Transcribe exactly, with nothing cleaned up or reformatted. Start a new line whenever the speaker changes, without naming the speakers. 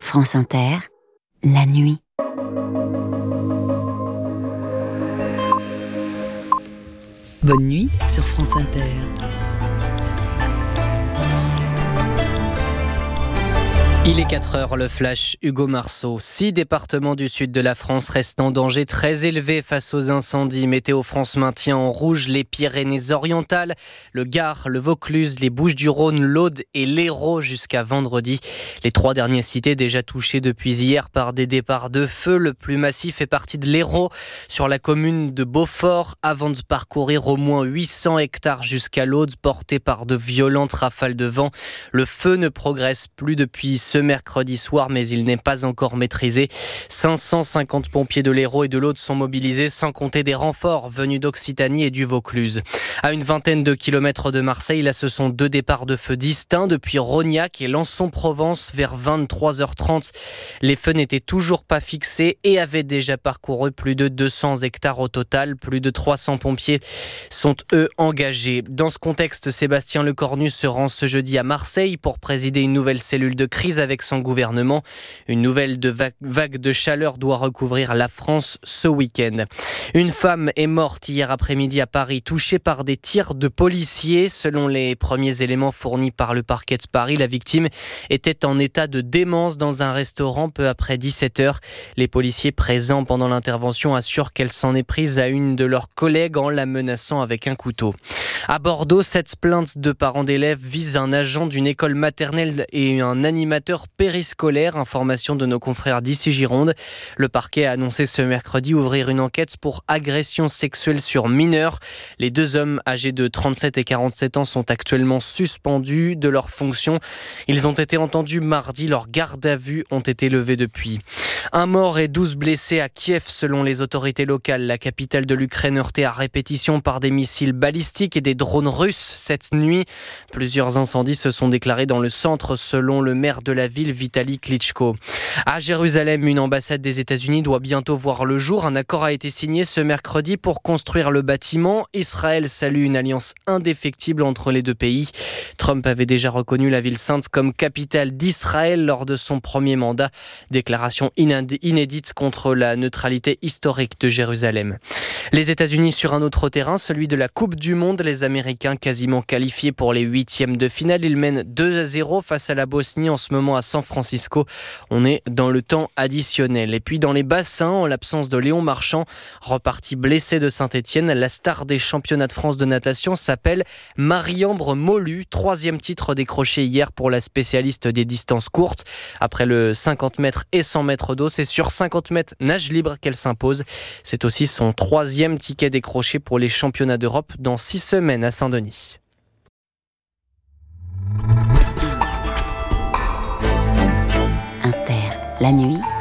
France Inter, la nuit. Bonne nuit sur France Inter.
Il est quatre heures, le flash Hugo Marceau. Six départements du sud de la France restent en danger très élevé face aux incendies. Météo France maintient en rouge les Pyrénées-Orientales, le Gard, le Vaucluse, les Bouches-du-Rhône, l'Aude et l'Hérault jusqu'à vendredi. Les trois dernières cités déjà touchées depuis hier par des départs de feu. Le plus massif est parti de l'Hérault sur la commune de Beaufort avant de parcourir au moins huit cents hectares jusqu'à l'Aude porté par de violentes rafales de vent. Le feu ne progresse plus depuis ce mercredi soir, mais il n'est pas encore maîtrisé. cinq cent cinquante pompiers de l'Hérault et de l'Aude sont mobilisés, sans compter des renforts venus d'Occitanie et du Vaucluse. À une vingtaine de kilomètres de Marseille, là ce sont deux départs de feu distincts depuis Rognac et Lançon-Provence vers vingt-trois heures trente. Les feux n'étaient toujours pas fixés et avaient déjà parcouru plus de deux cents hectares au total. Plus de trois cents pompiers sont eux engagés. Dans ce contexte, Sébastien Lecornu se rend ce jeudi à Marseille pour présider une nouvelle cellule de crise avec son gouvernement. Une nouvelle de va- vague de chaleur doit recouvrir la France ce week-end. Une femme est morte hier après-midi à Paris, touchée par des tirs de policiers. Selon les premiers éléments fournis par le parquet de Paris, la victime était en état de démence dans un restaurant peu après dix-sept heures. Les policiers présents pendant l'intervention assurent qu'elle s'en est prise à une de leurs collègues en la menaçant avec un couteau. À Bordeaux, cette plainte de parents d'élèves vise un agent d'une école maternelle et un animateur périscolaire. Information de nos confrères d'ici Gironde. Le parquet a annoncé ce mercredi ouvrir une enquête pour agression sexuelle sur mineurs. Les deux hommes âgés de trente-sept et quarante-sept ans sont actuellement suspendus de leurs fonctions. Ils ont été entendus mardi. Leurs gardes à vue ont été levées depuis. Un mort et douze blessés à Kiev selon les autorités locales. La capitale de l'Ukraine heurtée à répétition par des missiles balistiques et des drones russes cette nuit. Plusieurs incendies se sont déclarés dans le centre selon le maire de la ville, Vitali Klitschko. À Jérusalem, une ambassade des États-Unis doit bientôt voir le jour. Un accord a été signé ce mercredi pour construire le bâtiment. Israël salue une alliance indéfectible entre les deux pays. Trump avait déjà reconnu la ville sainte comme capitale d'Israël lors de son premier mandat. Déclaration inédite contre la neutralité historique de Jérusalem. Les États-Unis sur un autre terrain, celui de la Coupe du Monde. Les Américains quasiment qualifiés pour les huitièmes de finale. Ils mènent deux à zéro face à la Bosnie en ce moment à San Francisco. On est dans le temps additionnel. Et puis dans les bassins, en l'absence de Léon Marchand, reparti blessé de Saint-Etienne, la star des championnats de France de natation s'appelle Marie-Ambre Molu. Troisième titre décroché hier pour la spécialiste des distances courtes. Après le cinquante mètres et cent mètres d'eau, c'est sur cinquante mètres nage libre qu'elle s'impose. C'est aussi son troisième ticket décroché pour les championnats d'Europe dans six semaines à Saint-Denis.
Inter, la nuit.